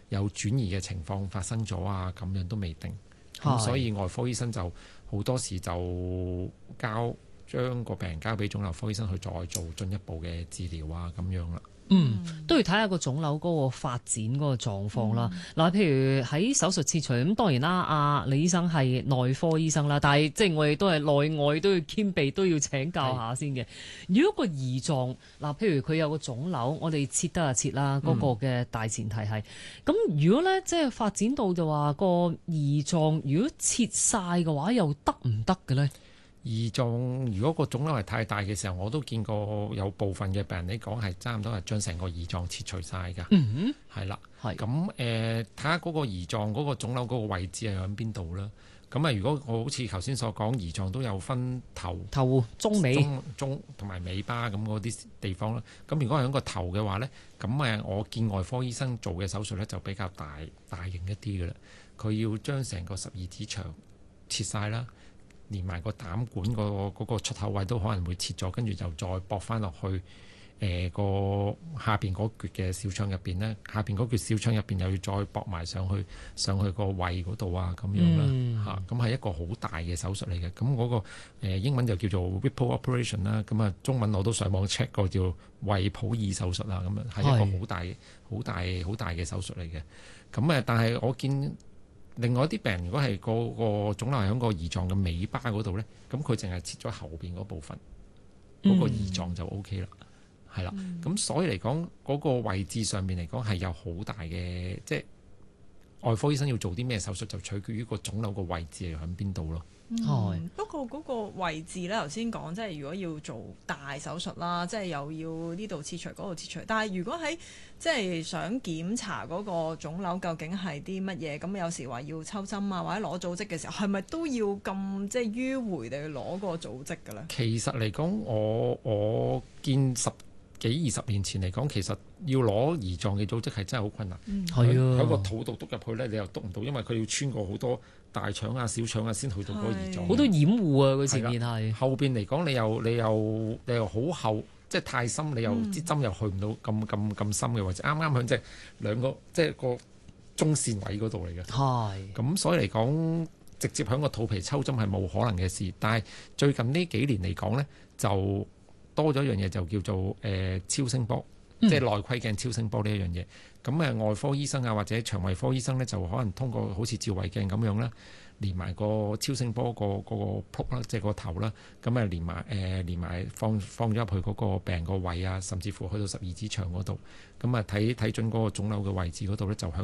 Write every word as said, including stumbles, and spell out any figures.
有轉移嘅情況發生咗啊，咁樣都未定。咁所以外科醫生就好多時就交將個病人交俾腫瘤科醫生去再做進一步嘅治療啊，咁樣啦。 嗯，都要睇下個腫瘤嗰個發展嗰個狀況啦。嗱、嗯，譬如喺手術切除咁，當然啦，阿李醫生係內科醫生啦，但係即係我哋都係內外都要兼備，都要請教下先嘅。如果個胰臟嗱，譬如佢有個腫瘤，我哋切得就切啦，嗰、嗰個嘅大前提係咁。嗯、如果咧即係發展到就話個胰臟如果切晒嘅話，又得唔得嘅咧？ 胰臟如果個腫瘤係太大嘅時候，我都見過有部分嘅病人嚟講係差唔多係將成個胰臟切除晒㗎。嗯，係啦，係咁誒，睇下嗰個胰臟嗰個腫瘤嗰個位置係喺邊度啦。咁啊，如果我好似頭先所講，胰臟都有分頭、頭、中尾、中中同埋尾巴咁嗰啲地方啦。咁如果係喺個頭嘅話咧，咁誒我見外科醫生做嘅手術咧就比較大大型一啲嘅啦。佢要將成個十二指腸切晒啦。連埋個膽管個嗰個出口位都可能會切咗，跟住就再駁翻落去誒個、呃、下邊嗰橛嘅小腸入邊咧，下邊嗰橛小腸入邊又要再駁埋上去上去個胃嗰度啊，咁樣啦嚇，咁係、嗯、一個好大嘅手術嚟嘅。咁嗰、嗰個、呃、英文就叫做 Whipple operation 啦，咁啊中文我都上網 check 過叫惠普爾手術啦，咁啊係一個好大好大好大嘅手術嚟嘅。咁啊，但係我見另外一啲病人，如果係個個腫瘤係喺個胰臟嘅尾巴嗰度咧，咁佢淨係切咗後邊嗰部分，嗰、嗯、個胰臟就 O K 啦，係啦。咁、嗯、所以嚟講，嗰、嗰個位置上面嚟講係有好大嘅，即係外科醫生要做啲咩手術，就取決於個腫瘤個位置係喺邊度咯。 嗯、不過嗰個位置咧，頭先講即係如果要做大手術啦，即係又要呢度切除嗰度切除。但係如果喺即係想檢查嗰個腫瘤究竟係啲乜嘢，咁有時話要抽針啊，或者攞組織嘅時候，係咪都要咁即係迂迴地去攞個組織嘅咧？其實嚟講，我我見十幾二十年前嚟講，其實要攞胰臟嘅組織係真係好困難。係啊，喺個肚度篤入去咧，你又篤唔到，因為佢要穿過好多大腸啊、小腸啊，先去到嗰個胰臟。好多掩護啊！佢前面係後邊嚟講，你又你又你又好厚，即係太深，你又支針又去唔到咁咁咁深嘅位置。啱啱響即係兩個即係個中線位嗰度嚟嘅。係咁，所以嚟講，直接響個肚皮抽針係冇可能嘅事。但係最近呢幾年嚟講咧，就多咗一樣嘢，就叫做誒、呃、超聲波，嗯、即係內窺鏡超聲波呢一樣嘢。咁誒、呃、外科醫生啊，或者腸胃科醫生咧，就可能通過好似照胃鏡咁樣啦，連埋個超聲波、嗰個、嗰個蹼啦，即係個頭啦，咁啊連埋誒、呃、連埋放放咗入去嗰個病個胃啊，甚至乎去到十二指腸嗰度，咁啊睇睇準嗰個腫瘤嘅位置嗰度咧，就響